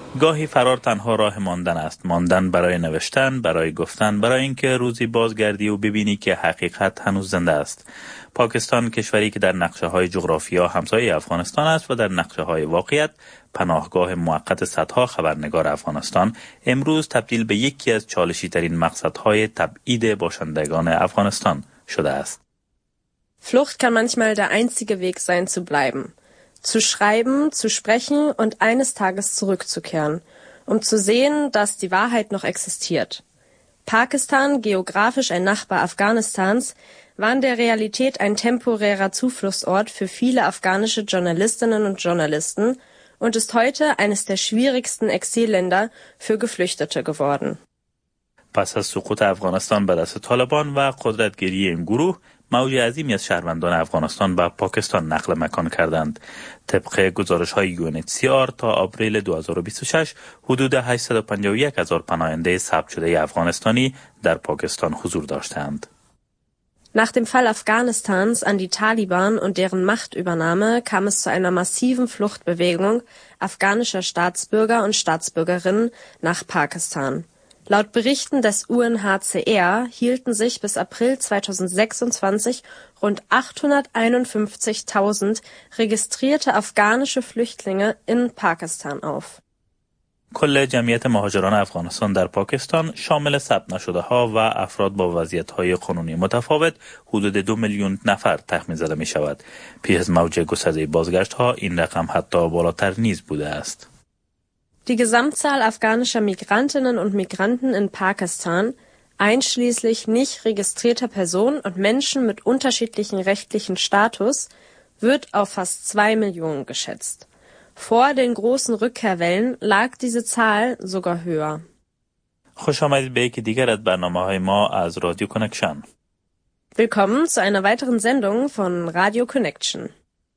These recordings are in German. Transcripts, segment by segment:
گاهی فرار تنها راه ماندن است، ماندن برای نوشتن، برای گفتن، برای اینکه روزی بازگردی و ببینی که حقیقت هنوز زنده است. پاکستان کشوری که در نقشه‌های جغرافیا همسایه افغانستان است و در نقشه‌های واقعیت پناهگاه موقت صدها خبرنگار افغانستان، امروز تبدیل به یکی از چالشی‌ترین مقصدهای تبعید باشندگان افغانستان شده است. Flucht kann manchmal der einzige Weg sein, zu bleiben. Zu schreiben, zu sprechen und eines Tages zurückzukehren, um zu sehen, dass die Wahrheit noch existiert. Pakistan, geografisch ein Nachbar Afghanistans, war in der Realität ein temporärer Zufluchtsort für viele afghanische Journalistinnen und Journalisten und ist heute eines der schwierigsten Exilländer für Geflüchtete geworden. پس از سقوط افغانستان به دست طالبان و قدرتگیری این گروه، موج عظیمی از شهروندان افغانستان به پاکستان نقل مکان کردند. طبق گزارش‌های UNHCR تا آوریل 2026 حدود 851,000 پناهنده ثبت شده افغانستانی در پاکستان حضور داشتند. Nach dem Fall Afghanistans an die Taliban und deren Machtübernahme kam es zu einer massiven Fluchtbewegung afghanischer Staatsbürger und Staatsbürgerinnen nach Pakistan. Laut Berichten des UNHCR hielten sich bis April 2026 rund 851.000 registrierte afghanische Flüchtlinge in Pakistan auf. کل جمعیت مهاجران افغانستان در پاکستان شامل ثبت نشده ها و افراد با وضعیت های قانونی متفاوت حدود 2 میلیون نفر تخمین زده می شود. پیش از موج گسترده بازگشت ها این رقم حتی بالاتر نیز بوده است. Die Gesamtzahl afghanischer Migrantinnen und Migranten in Pakistan, einschließlich nicht registrierter Personen und Menschen mit unterschiedlichen rechtlichen Status, wird auf fast 2 Millionen geschätzt. Vor den großen Rückkehrwellen lag diese Zahl sogar höher. خوش آمدید به یکی دیگر از برنامه‌های ما از رادیو کنکشن. Willkommen zu einer weiteren Sendung von Radio Connection.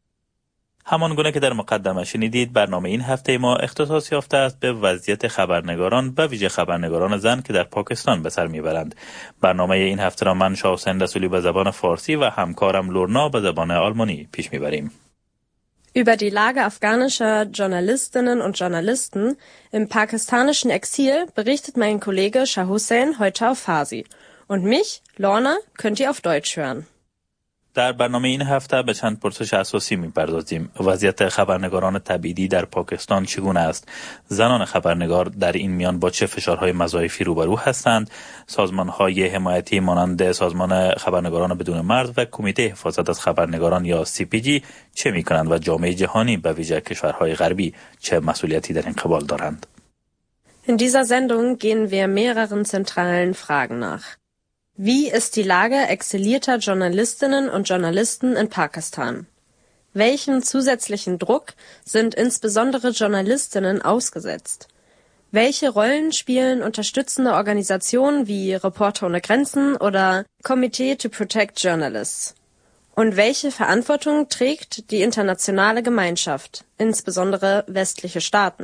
همان گونه که در مقدمه شنیدید، برنامه این هفته ما اختصاص یافته است به وضعیت خبرنگاران و ویژه خبرنگاران زن که در پاکستان به سر میبرند. برنامه این هفته را من شاه حسین رسولی به زبان فارسی و همکارم لورنا به زبان آلمانی پیش میبریم. Über die Lage afghanischer Journalistinnen und Journalisten im pakistanischen Exil berichtet mein Kollege Shah Hussein heute auf Farsi. Und mich, Lorna, könnt ihr auf Deutsch hören. در برنامه این هفته به چند پرسش اساسی می‌پردازیم. وضعیت خبرنگاران تبعیدی در پاکستان چگونه است؟ زنان خبرنگار در این میان با چه فشارهای وظایفی روبرو هستند؟ سازمان‌های حمایتی مانند سازمان خبرنگاران بدون مرز و کمیته حفاظت از خبرنگاران یا CPG چه می‌کنند و جامعه جهانی به ویژه کشورهای غربی چه مسئولیتی در این قبال دارند؟ In dieser Sendung gehen wir mehreren zentralen Fragen nach. Wie ist die Lage exilierter Journalistinnen und Journalisten in Pakistan? Welchen zusätzlichen Druck sind insbesondere Journalistinnen ausgesetzt? Welche Rollen spielen unterstützende Organisationen wie Reporter ohne Grenzen oder Committee to Protect Journalists? Und welche Verantwortung trägt die internationale Gemeinschaft, insbesondere westliche Staaten?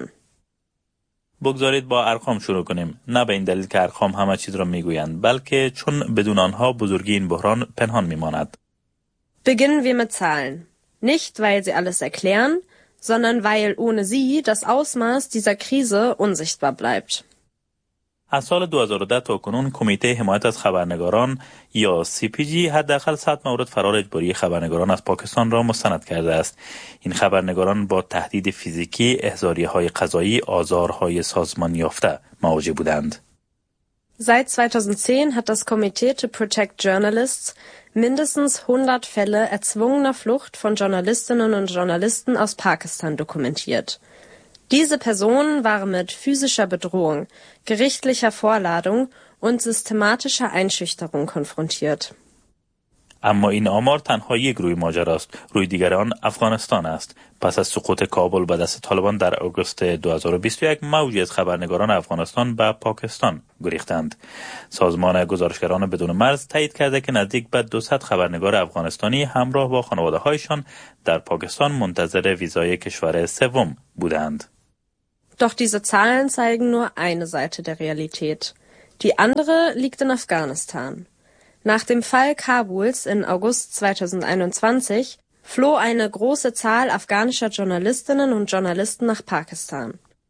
بگذارید با ارقام شروع کنیم. نه به این دلیل که ارقام همه چیز را میگویند، بلکه چون بدون آنها بزرگی این بحران پنهان میماند. Beginnen wir mit Zahlen. Nicht, weil sie alles erklären, sondern weil ohne sie das Ausmaß dieser Krise unsichtbar bleibt. از سال 2010 تا کنون کمیته حمایت از خبرنگاران یا CPG حداقل 100 مورد فرار اجباری خبرنگاران از پاکستان را مستند کرده است. این خبرنگاران با تهدید فیزیکی، احضاریه‌های قضایی، آزارهای سازمان یافته مواجه بودند. Seit 2010 hat das Komitee to Protect Journalists mindestens 100 Fälle erzwungener Flucht von Journalistinnen und Journalisten aus Pakistan dokumentiert. Diese Personen waren mit physischer Bedrohung, gerichtlicher Vorladung und systematischer Einschüchterung konfrontiert. اما این آمار تنها یک روی ماجراست. روی دیگر آن افغانستان است. پس از سقوط کابل به دست طالبان در آگوست 2021 موجی از خبرنگاران افغانستان به پاکستان گریختند. سازمان گزارشگران بدون مرز تایید کرده که نزدیک به 200 خبرنگار افغانستانی همراه با خانواده‌هایشان در پاکستان منتظر ویزای کشور سوم بودند. Doch diese Zahlen zeigen nur eine Seite der Realität. Die andere liegt in Afghanistan. Nach dem Fall Kabuls in August 2021 floh eine große Zahl afghanischer Journalistinnen und Journalisten nach Pakistan.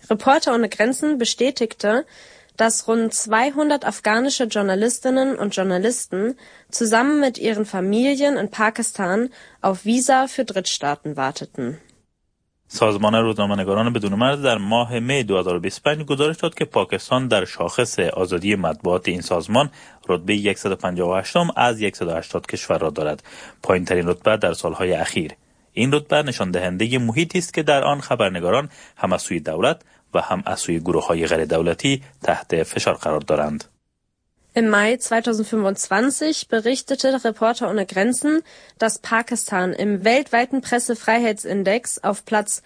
Reporter ohne Grenzen bestätigte, dass rund 200 afghanische Journalistinnen und Journalisten zusammen mit ihren Familien in Pakistan auf Visa für Drittstaaten warteten. سازمان روزنامه‌نگاران بدون مرز در ماه می 2025 گزارش داد که پاکستان در شاخص آزادی مطبوعات این سازمان رتبه 158 از 180 کشور را دارد، پایین‌ترین رتبه در سالهای اخیر. این رتبه نشان دهنده محیطی است که در آن خبرنگاران هم از سوی دولت و هم از سوی گروه‌های غیر دولتی تحت فشار قرار دارند. Im Mai 2025 berichtete Reporter ohne Grenzen, dass Pakistan im weltweiten Pressefreiheitsindex auf Platz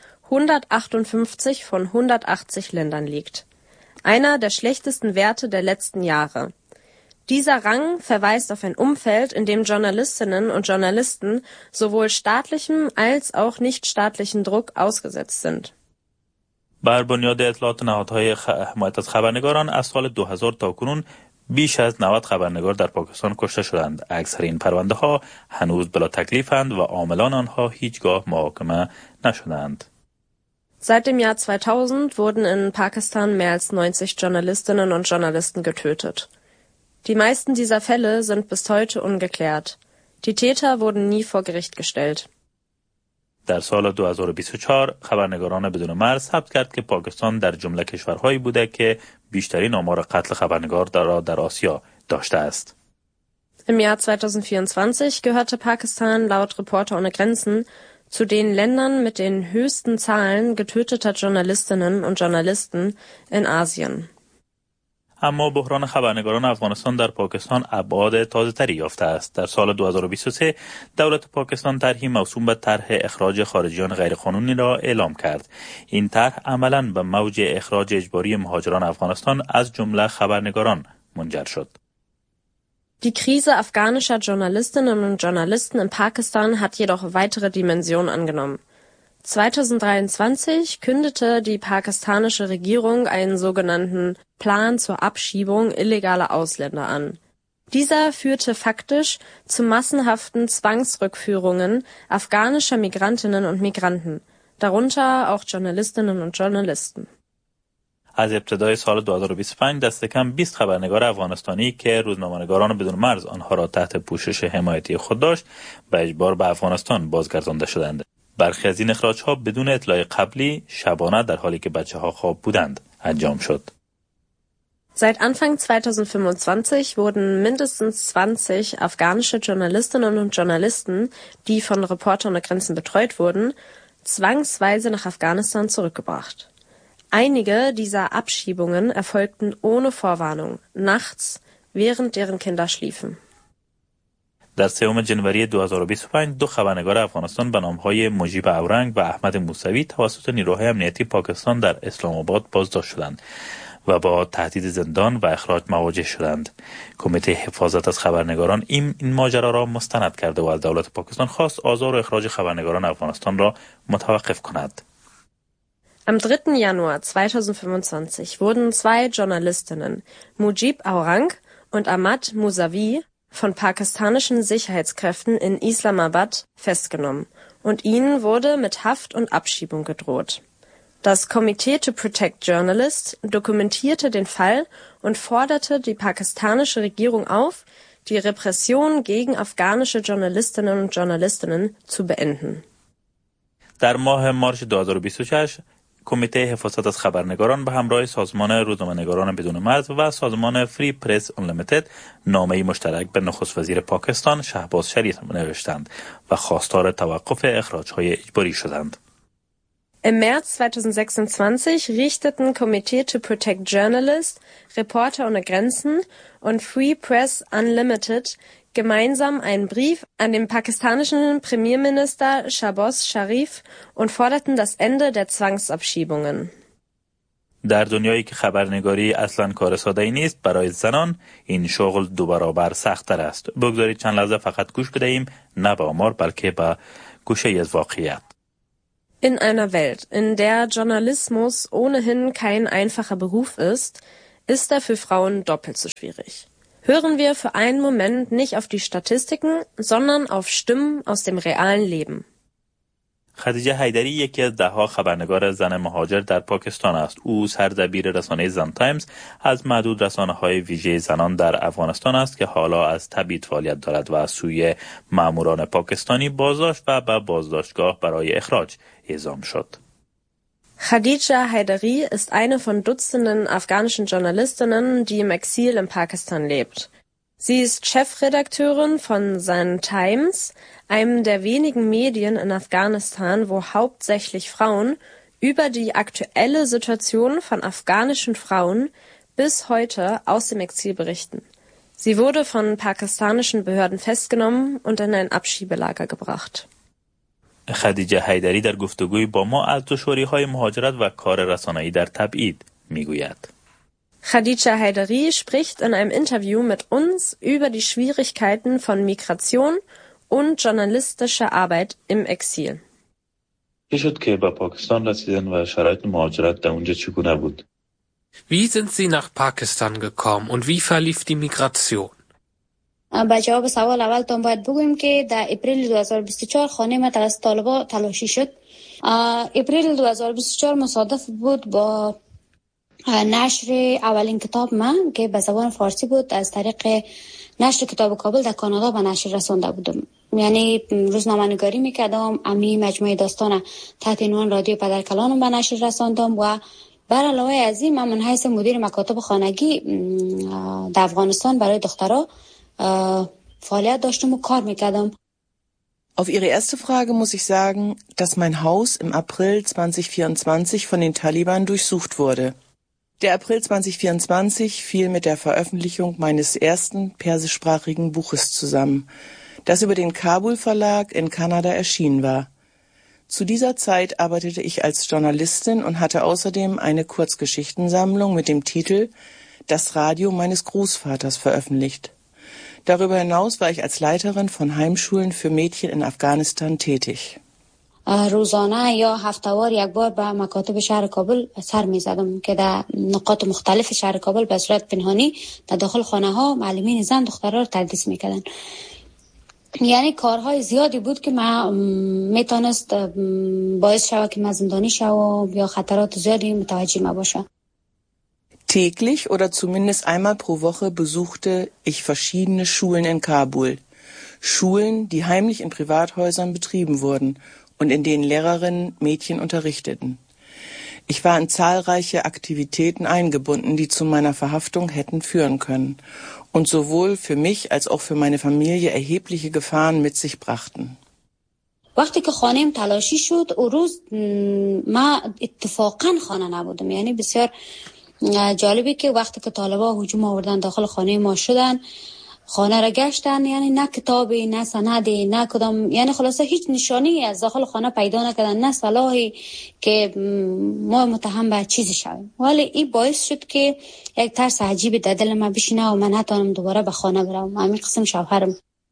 158 von 180 Ländern liegt. Einer der schlechtesten Werte der letzten Jahre. Dieser Rang verweist auf ein Umfeld, in dem Journalistinnen und Journalisten sowohl staatlichem als auch nichtstaatlichen Druck ausgesetzt sind. بر بنیاد اطلاعات نهادهای حمایت از خبرنگاران از سال 2000 تا کنون بیش از 90 خبرنگار در پاکستان کشته شدند. اکثر این پرونده ها هنوز بلا تکلیفند و عاملان آنها هیچگاه محاکمه نشدند. Seit dem Jahr 2000 wurden in Pakistan mehr als 90 Journalistinnen und Journalisten getötet. Die meisten dieser Fälle sind bis heute ungeklärt. Die Täter wurden nie vor Gericht gestellt. در سال 2024 خبرنگاران بدون مرز ثبت کرد که پاکستان در جمله کشورهایی بوده که بیشترین آمار قتل خبرنگار در آسیا داشته است. Im Jahr 2024 gehörte Pakistan laut Reporter ohne Grenzen zu den Ländern mit den höchsten Zahlen getöteter Journalistinnen und Journalisten in Asien. اما بحران خبرنگاران افغانستان در پاکستان ابعاد تازه‌تری یافته است. در سال 2023 دولت پاکستان طرحی موسوم به طرح اخراج خارجیان غیرقانونی را اعلام کرد. این طرح عملاً به موج اخراج اجباری مهاجران افغانستان از جمله خبرنگاران منجر شد. Die Krise afghanischer Journalistinnen und Journalisten in Pakistan hat jedoch weitere Dimensionen angenommen. 2023 kündete die pakistanische Regierung einen sogenannten Plan zur Abschiebung illegaler Ausländer an. Dieser führte faktisch zu massenhaften Zwangsrückführungen afghanischer Migrantinnen und Migranten, darunter auch Journalistinnen und Journalisten. از ابتدای سال 2025 دست کم 20 خبرنگار افغانستانی که روزنامه‌نگاران بدون مرز آنها را تحت پوشش حمایتی خود داشت به اجبار به افغانستان بازگردانده شدند. برخی از این اخراج‌ها بدون اطلاع قبلی شبانه در حالی که بچه‌ها خواب بودند انجام شد. Seit Anfang 2025 wurden mindestens 20 afghanische Journalistinnen und Journalisten, die von Reporter ohne Grenzen betreut wurden, zwangsweise nach Afghanistan zurückgebracht. Einige dieser Abschiebungen erfolgten ohne Vorwarnung, nachts, während deren Kinder schliefen. در 3 جنوری 2025 دو خبرنگار افغانستان به نام‌های مجیب اورنگ و احمد موسوی توسط نیروهای امنیتی پاکستان در اسلام آباد بازداشت شدند و با تهدید زندان و اخراج مواجه شدند. کمیته حفاظت از خبرنگاران این ماجرا را مستند کرده و از دولت پاکستان خواست آزار و اخراج خبرنگاران افغانستان را متوقف کند. Am 3. Januar 2025 wurden 2 Journalistinnen, Mujib Aurang und Ahmad Musavi, von pakistanischen Sicherheitskräften in Islamabad festgenommen und ihnen wurde mit Haft und Abschiebung gedroht. Das Committee to Protect Journalists dokumentierte den Fall und forderte die pakistanische Regierung auf, die Repression gegen afghanische Journalistinnen und Journalisten zu beenden. در ماه مارس 2026 کمیته حفاظت از خبرنگاران به همراه سازمان روزنامه‌نگاران بدون مرز و سازمان فری پرس انلیمیتد نامه‌ای مشترک به نخست وزیر پاکستان شهباز شریف نوشتند و خواستار توقف اخراج‌های اجباری شدند. Im März 2026 richteten Committee to Protect Journalists, Reporter ohne Grenzen und Free Press Unlimited gemeinsam einen Brief an den pakistanischen Premierminister Shahbaz Sharif und forderten das Ende der Zwangsabschiebungen. در دنیایی که خبرنگاری اصلا کار ساده‌ای نیست، برای زنان این شغل 2 برابر سخت‌تر است. بگذارید چند لحظه فقط گوش بدهیم، نه به آمار بلکه به گوشه از واقعیت. In einer Welt, in der Journalismus ohnehin kein einfacher Beruf ist er für Frauen doppelt so schwierig. Hören wir für einen Moment nicht auf die Statistiken, sondern auf Stimmen aus dem realen Leben. خدیجه حیدری یکی از ده‌ها خبرنگار زن مهاجر در پاکستان است. او سردبیر رسانه زن تایمز از معدود رسانه‌های ویژه زنان در افغانستان است که حالا از تبعید فعالیت دارد و از سوی ماموران پاکستانی بازداشت و به بازداشتگاه برای اخراج اعزام شد. Khadija Haidari ist eine von Dutzenden afghanischen Journalistinnen, die im Exil in Pakistan lebt. Sie ist Chefredakteurin von Zan Times, einem der wenigen Medien in Afghanistan, wo hauptsächlich Frauen über die aktuelle Situation von afghanischen Frauen bis heute aus dem Exil berichten. Sie wurde von pakistanischen Behörden festgenommen und in ein Abschiebelager gebracht. خدیجه حیدری در گفتگوی با ما از دشواری‌های مهاجرت و کار رسانه‌ای در تبعید میگوید. Khadija Haidari spricht in einem Interview mit uns über die Schwierigkeiten von Migration und journalistischer Arbeit im Exil. Wie شد که به پاکستان رسیدن و شرایط مهاجرت در اونجا چگونه بود؟ Wie sind Sie nach Pakistan gekommen und wie verlief die Migration? با جواب سوال اولتون باید بگویم که در اپریل 2024 خانه ما توسط طالبان تلاشی شد. اپریل 2024 مصادف بود با نشر اولین کتاب من که به زبان فارسی بود. از طریق نشر کتاب کابل در کانادا به نشر رسانده بودم. یعنی روزنامه‌نگاری میکردم. امی مجموعه داستان تحت عنوان رادیو پدرکلانم به نشر رساندم و بر علاوه از این من حیث مدیر مکاتب خانگی در افغانستان برای دخترها فعالیت داشتم و کار میکردم. Auf Ihre erste Frage muss ich sagen, dass mein Haus im April 2024 von den Taliban durchsucht wurde. Der April 2024 fiel mit der Veröffentlichung meines ersten persischsprachigen Buches zusammen, das über den Kabul Verlag in Kanada erschienen war. Zu dieser Zeit arbeitete ich als Journalistin und hatte außerdem eine Kurzgeschichtensammlung mit dem Titel Das Radio meines Großvaters veröffentlicht. Darüber hinaus war ich als Leiterin von Heimschulen für Mädchen in Afghanistan tätig. روزانه یا هفته‌وار یک بار به مکاتب شهر کابل سر می‌زدم که در نقاط مختلف شهر کابل به صورت پنهانی در داخل خانه‌ها معلمین زن دخترها رو تدریس می‌کردن. یعنی کارهای زیادی بود که من میتونست باعث شود که من زندانی شوم یا خطرات زیادی متوجه ما باشم. Täglich oder zumindest einmal pro Woche besuchte ich verschiedene Schulen in Kabul. Schulen, die heimlich in Privathäusern betrieben wurden und in denen Lehrerinnen Mädchen unterrichteten. Ich war in zahlreiche Aktivitäten eingebunden, die zu meiner Verhaftung hätten führen können und sowohl für mich als auch für meine Familie erhebliche Gefahren mit sich brachten. وقتی که خانه‌ام تلاشی شد اون روز ما اتفاقا خانه نبودم. یعنی بسیار جالبی که وقتی که طالبان هجوم آوردن داخل خانه ما شدن خانه را گشتن، یعنی نه کتابی نه سندی نه کدام، یعنی خلاصه هیچ نشانی از داخل خانه پیدا نکردن، نه سلاحی که ما متهم به چیزی شویم. ولی این باعث شد که یک ترس عجیبی در دل من بشینه و من نتونم دوباره به خانه برم. همین قسم شوهرم.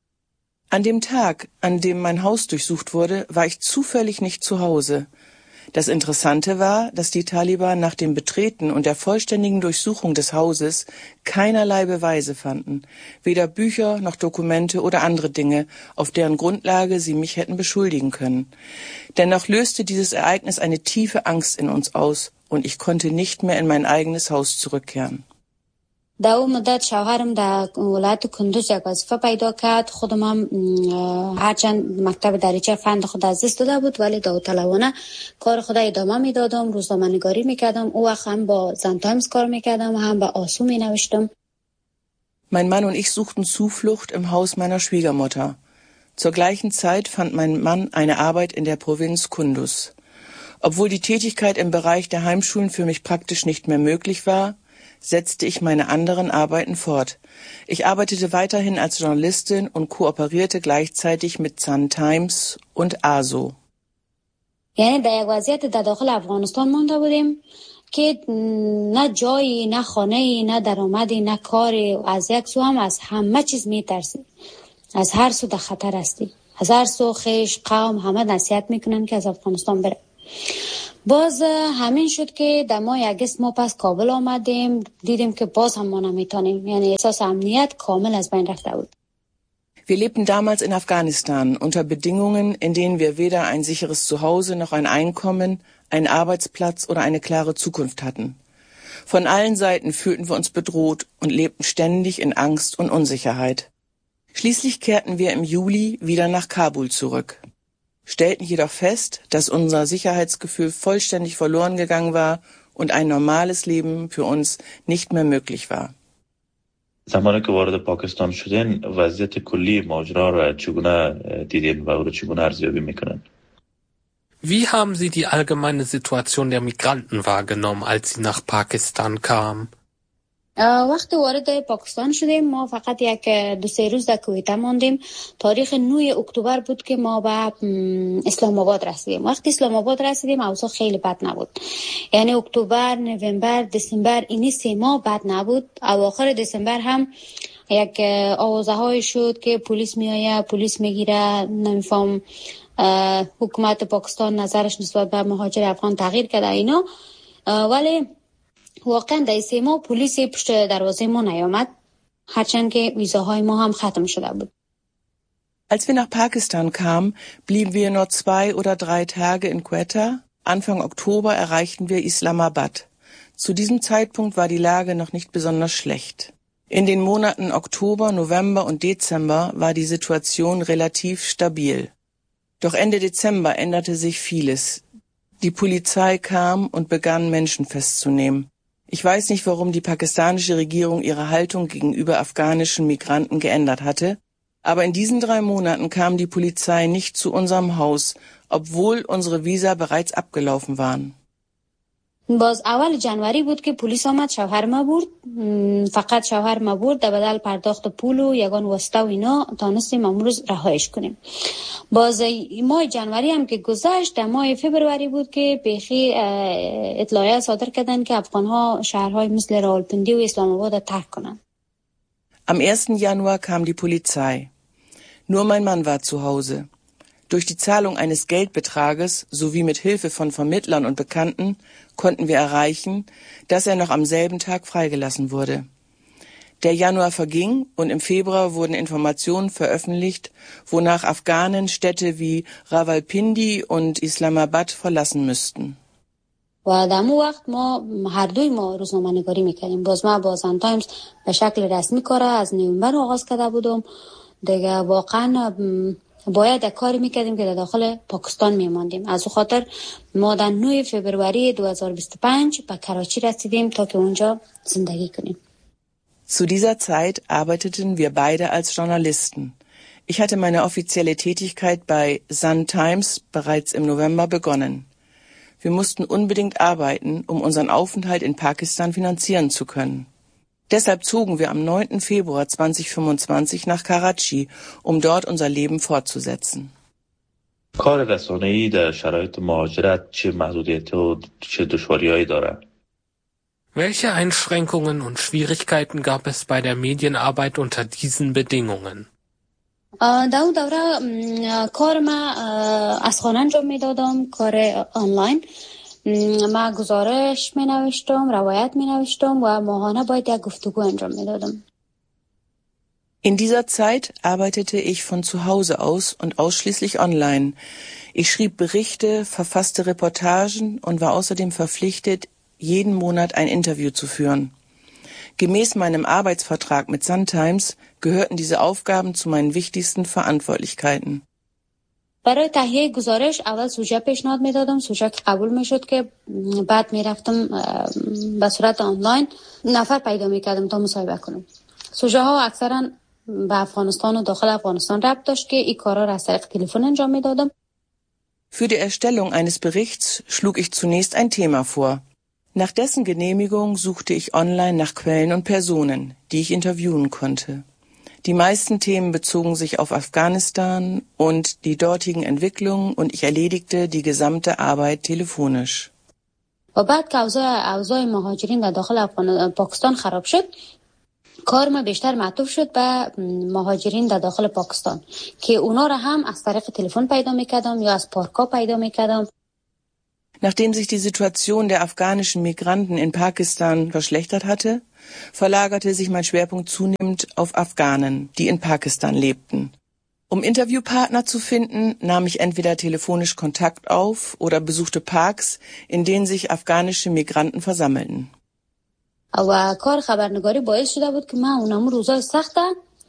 An dem Tag, an dem mein Haus durchsucht wurde, war ich zufällig nicht zu Hause. Das Interessante war, dass die Taliban nach dem Betreten und der vollständigen Durchsuchung des Hauses keinerlei Beweise fanden, weder Bücher noch Dokumente oder andere Dinge, auf deren Grundlage sie mich hätten beschuldigen können. Dennoch löste dieses Ereignis eine tiefe Angst in uns aus und ich konnte nicht mehr in mein eigenes Haus zurückkehren. در اون مدت شوهرم در ولایت کندوز یک وظیفه پیدا کرد. خودم هم هرچند مکتب دریچه فن خود از دست داده بود ولی داوطلبانه کار خود ادامه میدادم، روزنامه‌نگاری میکردم. او وقت هم با زن تایمز کار میکردم و هم با آسو مینوشتم. Mein Mann und ich suchten Zuflucht im Haus meiner Schwiegermutter. Zur gleichen Zeit fand mein Mann eine Arbeit in der Provinz Kunduz. Obwohl die Tätigkeit im Bereich der Heimschulen für mich praktisch nicht mehr möglich war, setzte ich meine anderen Arbeiten fort. Ich arbeitete weiterhin als Journalistin und kooperierte gleichzeitig mit Sun Times und ASO. یعنی در یک وضعیت در داخل افغانستان مونده بودیم که نه جایی، نه خانه‌ای، نه درآمدی، نه کاری. از یک سو هم از همه چیز میترسی. از هر سو در خطر هستی. از هر سو خیش، قوم همه نصیحت میکنن که از افغانستان بره. باز همین شد که در ماه اگست ما پس کابل آمدیم. دیدیم که باز هم ما نمیتونیم. یعنی احساس امنیت کامل از بین رفته بود. Wir lebten damals in Afghanistan unter Bedingungen, in denen wir weder ein sicheres Zuhause noch ein Einkommen, einen Arbeitsplatz oder eine klare Zukunft hatten. Von allen Seiten fühlten wir uns bedroht und lebten ständig in Angst und Unsicherheit. Schließlich kehrten wir im Juli wieder nach Kabul zurück, stellten jedoch fest, dass unser Sicherheitsgefühl vollständig verloren gegangen war und ein normales Leben für uns nicht mehr möglich war. زمانی که وارد پاکستان شدین وضعیت کلی ماجرا را چگونه دیدین و او را چگونه ارزیابی میکنن؟ Wie haben Sie die allgemeine Situation der Migranten wahrgenommen, als Sie nach Pakistan kamen? وقتی وارد پاکستان شدیم ما فقط یک 2-3 روز در کویته ماندیم. تاریخ 9 اکتبر بود که ما به اسلام آباد رسیدیم. وقتی اسلام آباد رسیدیم اوضاع خیلی بد نبود. یعنی اکتبر، نوامبر، دسامبر اینی 3 ماه بد نبود. اواخر دسامبر هم یک آوازه‌های شد که پلیس میآید، پلیس میگیره، نمیفهم حکومت پاکستان نظرش نسبت به مهاجر افغان تغییر کرده اینا. ولی واقعا در 3 ماه پلیس پشت دروازه ما نیامد، هرچند که ویزاهای ما هم ختم شده بود. Als wir nach Pakistan kamen, blieben wir nur 2 oder 3 Tage in Quetta. Anfang Oktober erreichten wir Islamabad. Zu diesem Zeitpunkt war die Lage noch nicht besonders schlecht. In den Monaten Oktober, November und Dezember war die Situation relativ stabil. Doch Ende Dezember änderte sich vieles. Die Polizei kam und begann, Menschen festzunehmen. Ich weiß nicht, warum die pakistanische Regierung ihre Haltung gegenüber afghanischen Migranten geändert hatte, aber in diesen 3 Monaten kam die Polizei nicht zu unserem Haus, obwohl unsere Visa bereits abgelaufen waren. باز اول جنوری بود که پلیس آمد شوهر ما برد. فقط شوهر ما برد در بدل پرداخت پول و یگان واسطه و اینا تانستیم امروز رهایش کنیم. باز ماه جنوری هم که گذشت در ماه فبروری بود که بیخی اطلاعیه صادر کردن که افغانها شهرهای مثل راولپنڈی و اسلام آباد ترک کنند. Am 1. Januar kam die Polizei. Nur mein Mann war zu Hause. Durch die Zahlung eines Geldbetrages sowie mit Hilfe von Vermittlern und Bekannten konnten wir erreichen, dass er noch am selben Tag freigelassen wurde. Der Januar verging und im Februar wurden Informationen veröffentlicht, wonach Afghanen Städte wie Rawalpindi und Islamabad verlassen müssten. و در اون وقت ما هر دوی ما روزنامه‌نگاری میکردیم. باز ما با سان تایمز به شکل رسمی کار از نوامبر آغاز کرده بودم. دیگه واقعا باید یک کاری میکردیم که در داخل پاکستان میماندیم. از او خاطر ما در 9 فبروری 2025 به کراچی رسیدیم تا که اونجا زندگی کنیم. Zu dieser Zeit arbeiteten wir beide als Journalisten. Ich hatte meine offizielle Tätigkeit bei Sun Times bereits im November begonnen. Wir mussten unbedingt arbeiten, um unseren Aufenthalt in Pakistan finanzieren zu können. Deshalb zogen wir am 9. Februar 2025 nach Karachi, um dort unser Leben fortzusetzen. کار رسانه‌ای در شرایط مهاجرت چه محدودیت و چه دشواری‌هایی دارد؟ Welche Einschränkungen und Schwierigkeiten gab es bei der Medienarbeit unter diesen Bedingungen? در اون دوره کار ما از خانه انجام میدادم، کار آنلاین. ما گزارش می نوشتم، روایت می نوشتم و ماهانه باید یک گفتگو انجام می دادم. In dieser Zeit arbeitete ich von zu Hause aus und ausschließlich online. Ich schrieb Berichte, verfasste Reportagen und war außerdem verpflichtet, jeden Monat ein Interview zu führen. Gemäß meinem Arbeitsvertrag mit Sun Times gehörten diese Aufgaben zu meinen wichtigsten Verantwortlichkeiten. برای تهیه گزارش اول سوژه پیشنهاد میدادم، سوژه که قبول میشد که بعد میرفتم به صورت آنلاین نفر پیدا میکردم تا مصاحبه کنم. سوژه ها اکثرا به افغانستان و داخل افغانستان ربط داشت که این کارا را از طریق تلفن انجام میدادم. Für die Erstellung eines Berichts schlug ich zunächst ein Thema vor. Nach dessen Genehmigung suchte ich online nach Quellen und Personen, die ich interviewen konnte. Die meisten Themen bezogen sich auf Afghanistan und die dortigen Entwicklungen und ich erledigte die gesamte Arbeit telefonisch. و بعد که اوضاع مهاجرین در داخل پاکستان خراب شد، کار ما بیشتر معطوف شد به مهاجرین در داخل پاکستان که اونا را هم از طریق تلفن پیدا میکردم یا از پارکا پیدا میکردم. Nachdem sich die Situation der afghanischen Migranten in Pakistan verschlechtert hatte, verlagerte sich mein Schwerpunkt zunehmend auf Afghanen, die in Pakistan lebten. Um Interviewpartner zu finden, nahm ich entweder telefonisch Kontakt auf oder besuchte Parks, in denen sich afghanische Migranten versammelten. و کار خبرنگاری باعث شده بود که من اونم روزای سخته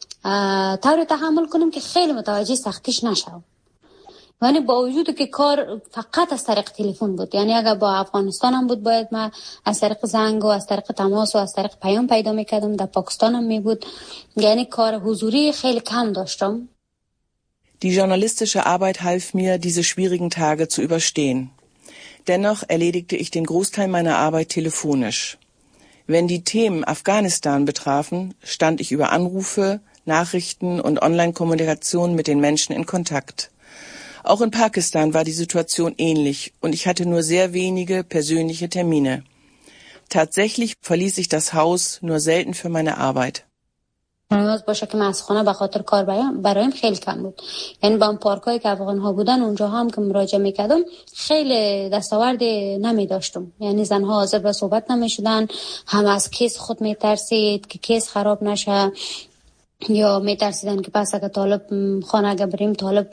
طوری تحمل کنم که خیلی متوجه سختیش نشم. یعنی با وجود که کار فقط از طریق تلفن بود، یعنی اگر با افغانستان هم بود باید من از طریق زنگ و از طریق تماس و از طریق پیام پیدا میکردم، در پاکستان هم می بود، یعنی کار حضوری خیلی کم داشتم. Die journalistische Arbeit half mir, diese schwierigen Tage zu überstehen. Dennoch erledigte ich den Großteil meiner Arbeit telefonisch. Wenn die Themen Afghanistan betrafen, stand ich über Anrufe, Nachrichten und Online-Kommunikation mit den Menschen in Kontakt. Auch in Pakistan war die Situation ähnlich und ich hatte nur sehr wenige persönliche Termine. Tatsächlich verließ ich das Haus nur selten für meine Arbeit. نیاز باشه که من از خانه به خاطر کار برایم خیلی کم بود. یعنی با اون پارکایی که افغان‌ها بودن اونجا هم که مراجعه میکردم خیلی دستاورد نمی داشتم. یعنی زنها حاضر به صحبت نمی شدن، هم از کیس خود می ترسید که کیس خراب نشه، یا می ترسیدن که پس اگه طالب خانه اگه بریم طالب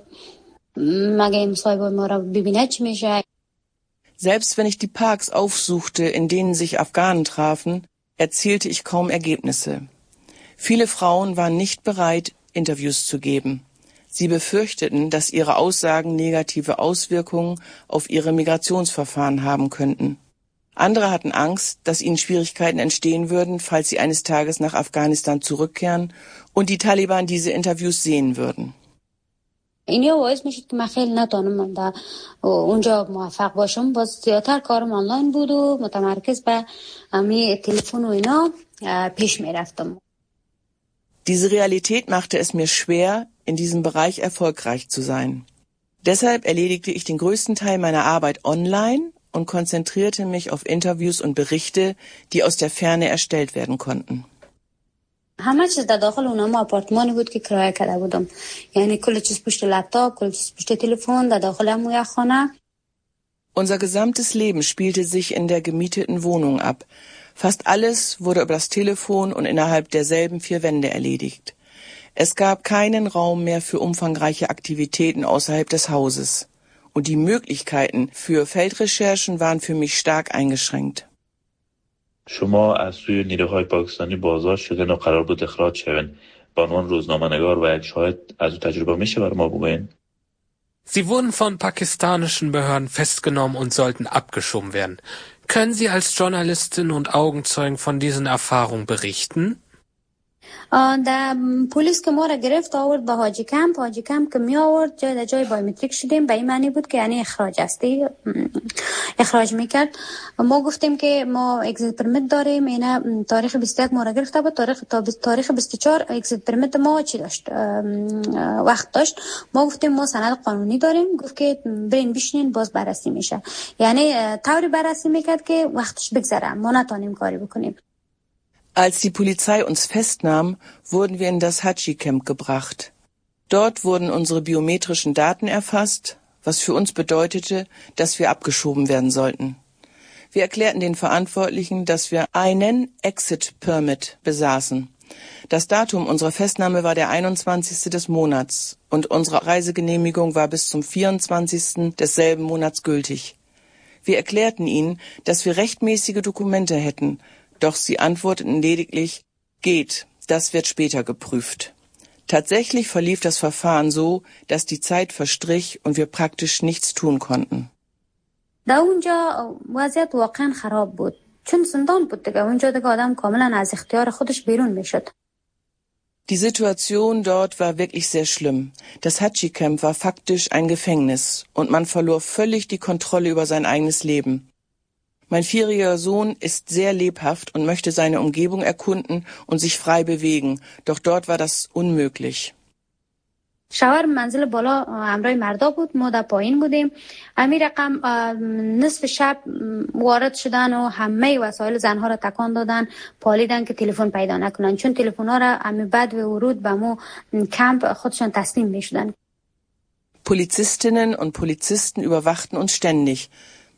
مگه مصاحبه ما را ببینه چی میشه. Selbst wenn ich die Parks aufsuchte, in denen sich Afghanen trafen, erzielte ich kaum Ergebnisse. Viele Frauen waren nicht bereit, Interviews zu geben. Sie befürchteten, dass ihre Aussagen negative Auswirkungen auf ihre Migrationsverfahren haben könnten. Andere hatten Angst, dass ihnen Schwierigkeiten entstehen würden, falls sie eines Tages nach Afghanistan zurückkehren und die Taliban diese Interviews sehen würden. اینیا باعث میشد که من خیلی نتونم در اونجا موفق باشم. باز زیادتر کارم آنلاین بود و متمرکز به همین تلفن و اینا پیش میرفتم. Diese Realität machte es mir schwer, in diesem Bereich erfolgreich zu sein. Deshalb erledigte ich den größten Teil meiner Arbeit online und konzentrierte mich auf Interviews und Berichte, die aus der Ferne erstellt werden konnten. همه چیز در داخل اونم آپارتمانی بود که کرایه کرده بودم. یعنی کل چیز پشت لپتاپ، کل چیز پشت تلفن در داخل همون خانه. Unser gesamtes Leben spielte sich in der gemieteten Wohnung ab. Fast alles wurde über das Telefon und innerhalb derselben 4 Wände erledigt. Es gab keinen Raum mehr für umfangreiche Aktivitäten außerhalb des Hauses. Und die Möglichkeiten für Feldrecherchen waren für mich stark eingeschränkt. شما از سوی نیروهای پاکستانی بازداشت شدین و قرار بود اخراج شوین. به عنوان روزنامه‌نگار و یک شاهد از اون تجربه میشه برای ما بگوین؟ Sie wurden von pakistanischen Behörden festgenommen und sollten abgeschoben werden. Können Sie als Journalistin und Augenzeugen von diesen Erfahrungen berichten? در پلیس که ما را گرفت آورد به حاجی کمپ که می آورد جای بایومتریک شدیم، به این معنی بود که یعنی اخراج هستی، اخراج میکرد. ما گفتیم که ما اگزیت پرمیت داریم، اینا تاریخ 21 ما را گرفته بود، تاریخ 24 اگزیت پرمیت ما چی داشت، وقت داشت. ما گفتیم ما سند قانونی داریم، گفت که برین بشینین باز بررسی میشه. یعنی طوری بررسی میکرد که وقتش بگذره، ما نتونیم کاری بکنیم. Als die Polizei uns festnahm, wurden wir in das Haji-Camp gebracht. Dort wurden unsere biometrischen Daten erfasst, was für uns bedeutete, dass wir abgeschoben werden sollten. Wir erklärten den Verantwortlichen, dass wir einen Exit-Permit besaßen. Das Datum unserer Festnahme war der 21. des Monats und unsere Reisegenehmigung war bis zum 24. desselben Monats gültig. Wir erklärten ihnen, dass wir rechtmäßige Dokumente hätten, doch sie antworteten lediglich, geht, das wird später geprüft. Tatsächlich verlief das Verfahren so, dass die Zeit verstrich und wir praktisch nichts tun konnten. در اونجا وضعیت واقعا خراب بود، چون زندان بود دیگه. اونجا دیگه آدم کاملا از اختیار خودش بیرون میشد. Die Situation dort war wirklich sehr schlimm. Das Haji-Camp war faktisch ein Gefängnis und man verlor völlig die Kontrolle über sein eigenes Leben. Mein 4-jähriger Sohn ist sehr lebhaft und möchte seine Umgebung erkunden und sich frei bewegen, doch dort war das unmöglich. شوهر منزل بالا همراه مردا بود، ما در پایین بودیم. امیر رقم نصف شب وارد شدن و همه وسایل زنها را تکان دادن، پالیدن که تلفن پیدا نکنن، چون تلفن‌ها را امی بعد و ورود به مو کمپ خودشان تسلیم می‌شدن. Polizistinnen und Polizisten überwachten uns ständig.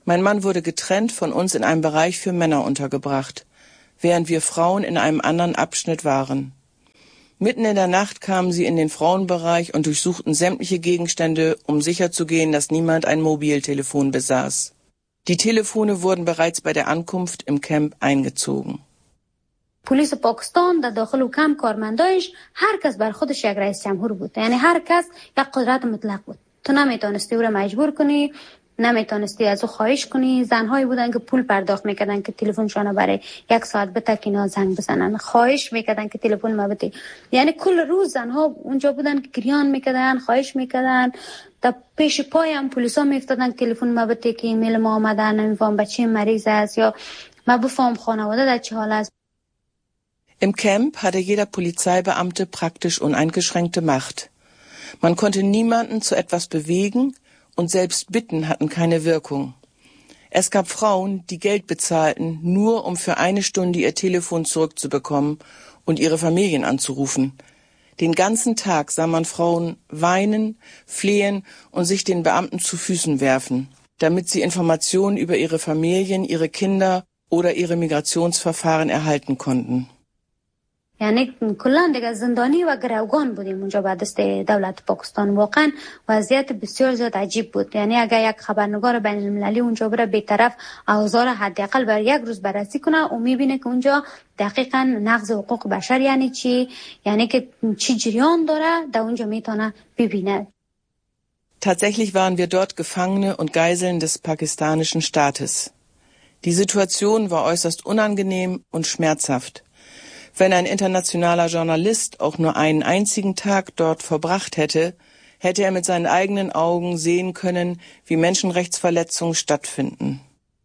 Mein Mann wurde getrennt von uns in einem Bereich für Männer untergebracht, während wir Frauen in einem anderen Abschnitt waren. Mitten in der Nacht kamen sie in den Frauenbereich und durchsuchten sämtliche Gegenstände, um sicherzugehen, dass niemand ein Mobiltelefon besaß. Die Telefone wurden bereits bei der Ankunft im Camp eingezogen. پلیس پاکستان در داخل کمپ کارمندایش هر کس بر خودش یک رئیس جمهور بود. یعنی هر کس یک قدرت مطلق بود. تو نمیتونستی او را مجبور کنی، نمیتونستی از او خواهش کنی. زنهایی بودن که پول پرداخت میکردن که تلفنشان برای 1 ساعت بتکینا زنگ بزنن، خواهش میکردن که تلفن ما بده. یعنی کل روز زنها اونجا بودن که گریان میکردن، خواهش میکردن. در پیش پایم پلیسا میافتادن که تلفن ما بده که ایمیل ما آمده، نمیفهم بچه مریض است یا ما بفهم خانواده در چه حال است. Im Camp hatte jeder Polizeibeamte praktisch uneingeschränkte Macht. Man konnte niemanden zu etwas bewegen und selbst Bitten hatten keine Wirkung. Es gab Frauen, die Geld bezahlten, nur um für 1 Stunde ihr Telefon zurückzubekommen und ihre Familien anzurufen. Den ganzen Tag sah man Frauen weinen, flehen und sich den Beamten zu Füßen werfen, damit sie Informationen über ihre Familien, ihre Kinder oder ihre Migrationsverfahren erhalten konnten. یعنی کلا دیگه زندانی و گروگان بودیم اونجا بعد از دولت پاکستان. واقعا وضعیت بسیار زیاد عجیب بود. یعنی اگر یک خبرنگار بین المللی اونجا بره بی‌طرف اوضاع حداقل بر 1 روز بررسی کنه و میبینه که اونجا دقیقاً نقض حقوق بشر یعنی چی، یعنی که چی جریان داره، در اونجا میتونه ببینه. Tatsächlich waren wir dort Gefangene und Geiseln des pakistanischen Staates. Die Situation war äußerst unangenehm und schmerzhaft. Wenn ein internationaler Journalist auch nur einen einzigen Tag dort verbracht hätte, hätte er mit seinen eigenen Augen sehen können, wie Menschenrechtsverletzungen stattfinden.